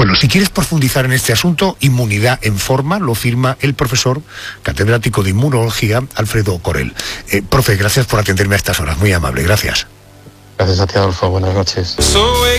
Bueno, si quieres profundizar en este asunto, Inmunidad en Forma, lo firma el profesor catedrático de Inmunología, Alfredo Corel. Profe, gracias por atenderme a estas horas, muy amable, gracias. Gracias a ti, Adolfo, buenas noches.